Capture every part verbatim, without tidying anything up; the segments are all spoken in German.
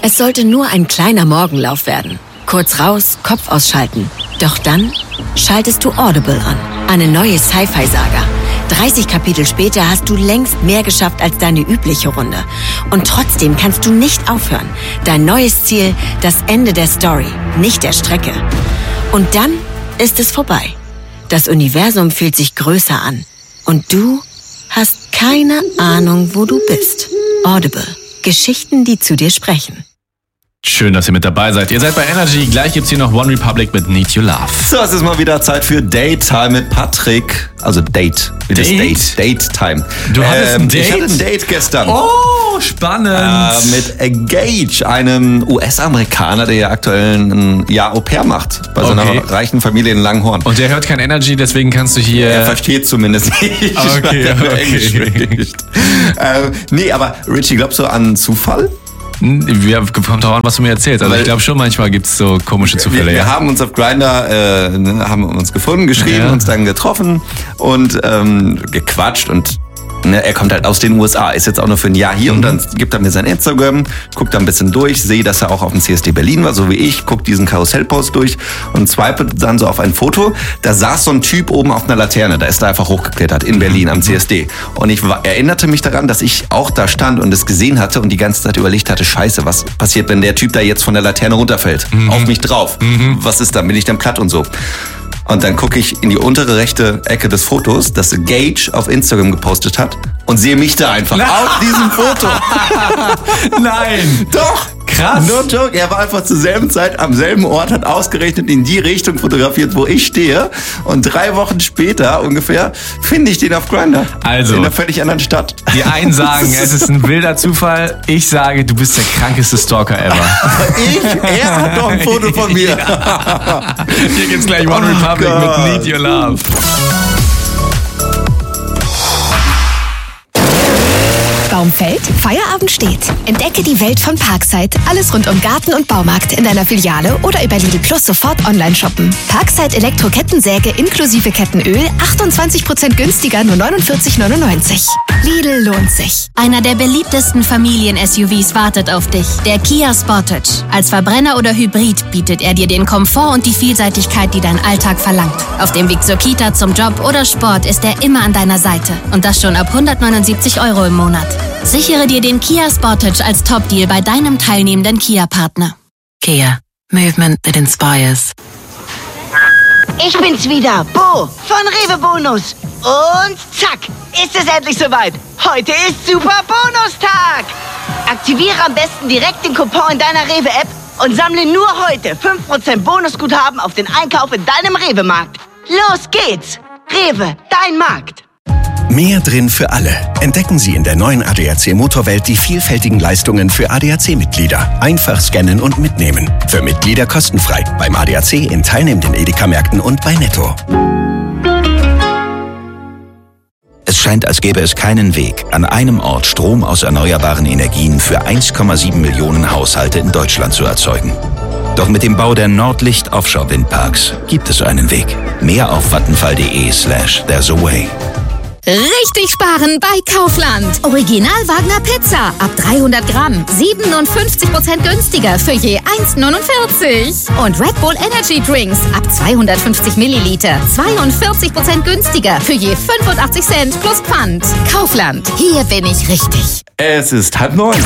Es sollte nur ein kleiner Morgenlauf werden. Kurz raus, Kopf ausschalten. Doch dann schaltest du Audible an. Eine neue Sci-Fi-Saga. dreißig Kapitel später hast du längst mehr geschafft als deine übliche Runde. Und trotzdem kannst du nicht aufhören. Dein neues Ziel, das Ende der Story, nicht der Strecke. Und dann ist es vorbei. Das Universum fühlt sich größer an. Und du hast keine Ahnung, wo du bist. Audible. Geschichten, die zu dir sprechen. Schön, dass ihr mit dabei seid. Ihr seid bei Energy. Gleich gibt's hier noch One Republic mit Need Your Love. So, es ist mal wieder Zeit für Date Time mit Patrick. Also Date. Wie das Date? Date Time. Du hattest ähm, ein Date? Ich hatte ein Date gestern. Oh, spannend. Äh, mit Gage, einem U S-Amerikaner, der ja aktuell ein Jahr Au-pair macht. Bei so einer Okay. reichen Familie in Langhorn. Und der hört kein Energy, deswegen kannst du hier... Er versteht zumindest nicht. Okay, weil er nur okay. Englisch spricht. äh, nee, aber Richie, glaubst du an Zufall? Wir kommt auch an, was du mir erzählst. Also Weil- ich glaube schon, manchmal gibt's so komische Zufälle. Wir, wir ja. haben uns auf Grindr, äh, ne, haben uns gefunden, geschrieben, Ja. uns dann getroffen und ähm, gequatscht und ne, er kommt halt aus den U S A, ist jetzt auch nur für ein Jahr hier Mhm. und dann gibt er mir sein Instagram, guckt da ein bisschen durch, sehe, dass er auch auf dem C S D Berlin war, so wie ich, guckt diesen Karussellpost durch und swipe dann so auf ein Foto. Da saß so ein Typ oben auf einer Laterne, da ist er einfach hochgeklettert in Berlin am C S D. Und ich war, erinnerte mich daran, dass ich auch da stand und es gesehen hatte und die ganze Zeit überlegt hatte, scheiße, was passiert, wenn der Typ da jetzt von der Laterne runterfällt, auf mich drauf. Was ist dann? Bin ich dann platt und so? Und dann gucke ich in die untere rechte Ecke des Fotos, das Gage auf Instagram gepostet hat und sehe mich da einfach auf diesem Foto. Nein! Doch! Krass! No joke, er war einfach zur selben Zeit am selben Ort, hat ausgerechnet in die Richtung fotografiert, wo ich stehe. Und drei Wochen später ungefähr finde ich den auf Grindr. Also. In einer völlig anderen Stadt. Die einen sagen, es ist ein wilder Zufall. Ich sage, du bist der krankeste Stalker ever. Ich? Er hat doch ein Foto von mir. Hier gibt's gleich One Oh Republic Gott. mit Need Your Love. Baum fällt, Feierabend steht. Entdecke die Welt von Parkside. Alles rund um Garten und Baumarkt in deiner Filiale oder über Lidl Plus sofort online shoppen. Parkside Elektro-Kettensäge inklusive Kettenöl, achtundzwanzig Prozent günstiger, nur neunundvierzig neunundneunzig. Lidl lohnt sich. Einer der beliebtesten Familien-S U Vs wartet auf dich. Der Kia Sportage. Als Verbrenner oder Hybrid bietet er dir den Komfort und die Vielseitigkeit, die dein Alltag verlangt. Auf dem Weg zur Kita, zum Job oder Sport ist er immer an deiner Seite. Und das schon ab hundertneunundsiebzig Euro im Monat. Sichere dir den Kia Sportage als Top-Deal bei deinem teilnehmenden Kia-Partner. Kia. Movement that inspires. Ich bin's wieder, Bo von Rewe Bonus. Und zack, ist es endlich soweit. Heute ist Super Bonustag. Aktiviere am besten direkt den Coupon in deiner Rewe-App und sammle nur heute fünf Prozent Bonusguthaben auf den Einkauf in deinem Rewe-Markt. Los geht's. Rewe, dein Markt. Mehr drin für alle. Entdecken Sie in der neuen A D A C Motorwelt die vielfältigen Leistungen für A D A C-Mitglieder. Einfach scannen und mitnehmen. Für Mitglieder kostenfrei. Beim A D A C in teilnehmenden Edeka-Märkten und bei Netto. Es scheint, als gäbe es keinen Weg, an einem Ort Strom aus erneuerbaren Energien für eins Komma sieben Millionen Haushalte in Deutschland zu erzeugen. Doch mit dem Bau der Nordlicht Offshore Windparks gibt es einen Weg. Mehr auf vattenfall.de slash there's a way. Richtig sparen bei Kaufland. Original Wagner Pizza ab dreihundert Gramm. siebenundfünfzig Prozent günstiger für je eins neunundvierzig. Und Red Bull Energy Drinks ab zweihundertfünfzig Milliliter. zweiundvierzig Prozent günstiger für je fünfundachtzig Cent plus Pfand. Kaufland. Hier bin ich richtig. Es ist halb neun.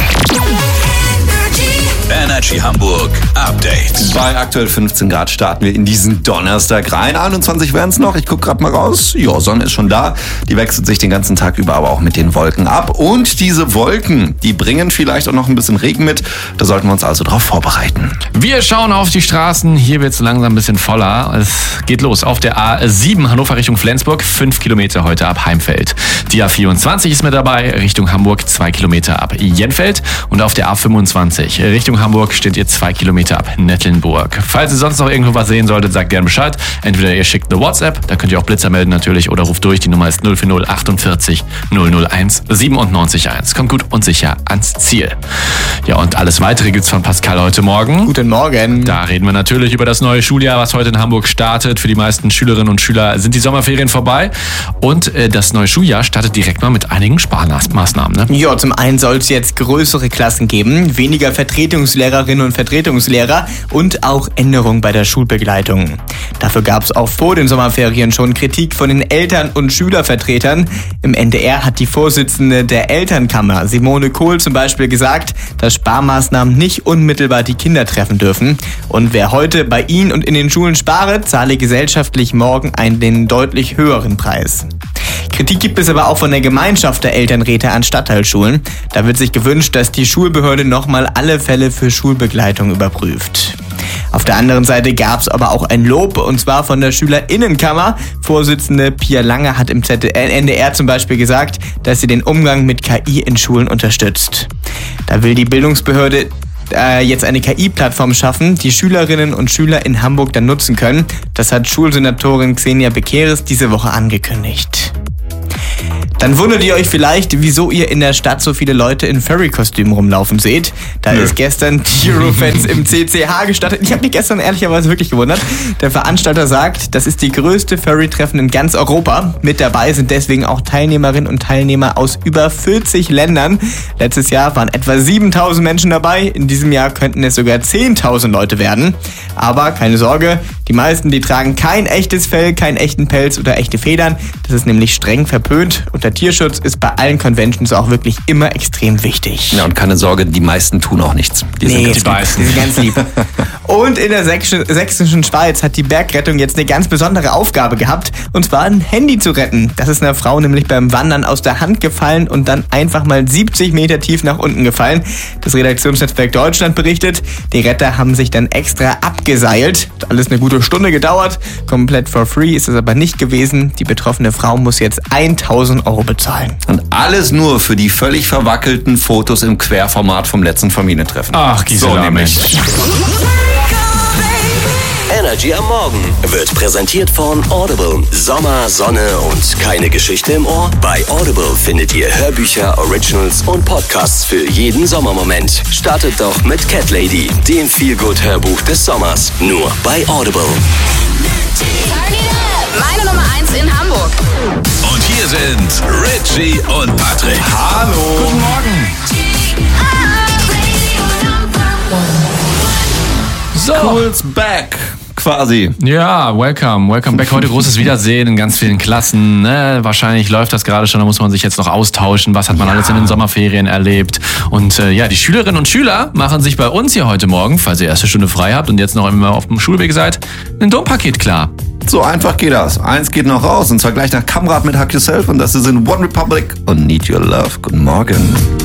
Energy Hamburg Update. Bei aktuell fünfzehn Grad starten wir in diesen Donnerstag rein. einundzwanzig werden es noch. Ich gucke gerade mal raus. Ja, Sonne ist schon da. Die wechselt sich den ganzen Tag über aber auch mit den Wolken ab. Und diese Wolken, die bringen vielleicht auch noch ein bisschen Regen mit. Da sollten wir uns also drauf vorbereiten. Wir schauen auf die Straßen. Hier wird's langsam ein bisschen voller. Es geht los auf der A sieben Hannover Richtung Flensburg. Fünf Kilometer heute ab Heimfeld. Die A vierundzwanzig ist mit dabei. Richtung Hamburg zwei Kilometer ab Jenfeld. Und auf der A fünfundzwanzig Richtung Hamburg steht ihr zwei Kilometer ab Nettelnburg. Falls ihr sonst noch irgendwo was sehen solltet, sagt gerne Bescheid. Entweder ihr schickt eine WhatsApp, da könnt ihr auch Blitzer melden natürlich, oder ruft durch. Die Nummer ist null vier null achtundvierzig null null eins siebenundneunzig eins. Kommt gut und sicher ans Ziel. Ja, und alles Weitere gibt's von Pascal heute Morgen. Guten Morgen. Da reden wir natürlich über das neue Schuljahr, was heute in Hamburg startet. Für die meisten Schülerinnen und Schüler sind die Sommerferien vorbei. Und äh, das neue Schuljahr startet direkt mal mit einigen Sparmaßnahmen. Ne? Ja, zum einen soll es jetzt größere Klassen geben, weniger Vertretungslehrerinnen und Vertretungslehrer und auch Änderungen bei der Schulbegleitung. Dafür gab es auch vor den Sommerferien schon Kritik von den Eltern- und Schülervertretern. Im N D R hat die Vorsitzende der Elternkammer, Simone Kohl, zum Beispiel gesagt, dass Sparmaßnahmen nicht unmittelbar die Kinder treffen dürfen. Und wer heute bei ihnen und in den Schulen spare, zahle gesellschaftlich morgen einen deutlich höheren Preis. Kritik gibt es aber auch von der Gemeinschaft der Elternräte an Stadtteilschulen. Da wird sich gewünscht, dass die Schulbehörde nochmal alle Fälle für Schulbegleitung überprüft. Auf der anderen Seite gab es aber auch ein Lob, und zwar von der Schülerinnenkammer. Vorsitzende Pia Lange hat im N D R zum Beispiel gesagt, dass sie den Umgang mit K I in Schulen unterstützt. Da will die Bildungsbehörde äh, jetzt eine K I-Plattform schaffen, die Schülerinnen und Schüler in Hamburg dann nutzen können. Das hat Schulsenatorin Xenia Bekeres diese Woche angekündigt. Dann wundert ihr euch vielleicht, wieso ihr in der Stadt so viele Leute in Furry-Kostümen rumlaufen seht. Da Nö. ist gestern die Eurofans im C C H gestartet. Ich habe mich gestern ehrlicherweise wirklich gewundert. Der Veranstalter sagt, das ist die größte Furry-Treffen in ganz Europa. Mit dabei sind deswegen auch Teilnehmerinnen und Teilnehmer aus über vierzig Ländern. Letztes Jahr waren etwa siebentausend Menschen dabei. In diesem Jahr könnten es sogar zehntausend Leute werden. Aber keine Sorge, die meisten, die tragen kein echtes Fell, keinen echten Pelz oder echte Federn. Das ist nämlich streng verpönt. Und der Tierschutz ist bei allen Conventions auch wirklich immer extrem wichtig. Ja, und keine Sorge, die meisten tun auch nichts. Die nee, sind ganz die meisten. Die sind ganz lieb. Und in der sächsischen Schweiz hat die Bergrettung jetzt eine ganz besondere Aufgabe gehabt, und zwar ein Handy zu retten. Das ist einer Frau nämlich beim Wandern aus der Hand gefallen und dann einfach mal siebzig Meter tief nach unten gefallen. Das Redaktionsnetzwerk Deutschland berichtet, die Retter haben sich dann extra abgeseilt. Hat alles eine gute Stunde gedauert. Komplett for free ist es aber nicht gewesen. Die betroffene Frau muss jetzt tausend Euro bezahlen. Und alles nur für die völlig verwackelten Fotos im Querformat vom letzten Familientreffen. Ach, Gisela, so nämlich. Energy am Morgen wird präsentiert von Audible. Sommer, Sonne und keine Geschichte im Ohr? Bei Audible findet ihr Hörbücher, Originals und Podcasts für jeden Sommermoment. Startet doch mit Cat Lady, dem Feel-Good-Hörbuch des Sommers. Nur bei Audible. Meine Nummer eins in Hamburg. Und hier sind Richie und Patrick. Hallo. Guten Morgen. So. Cool's back. Quasi. Ja, welcome, welcome back. Heute großes Wiedersehen in ganz vielen Klassen. Ne? Wahrscheinlich läuft das gerade schon, da muss man sich jetzt noch austauschen. Was hat man ja. alles in den Sommerferien erlebt? Und äh, ja, die Schülerinnen und Schüler machen sich bei uns hier heute Morgen, falls ihr erste Stunde frei habt und jetzt noch immer auf dem Schulweg seid, ein Dompaket klar. So einfach geht das. Eins geht noch raus, und zwar gleich nach Kamrad mit Hug Yourself, und das ist in One Republic und Need Your Love. Guten Morgen.